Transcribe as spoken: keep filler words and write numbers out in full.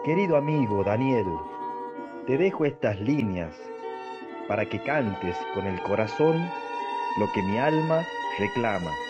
Querido amigo Daniel, te dejo estas líneas para que cantes con el corazón lo que mi alma reclama.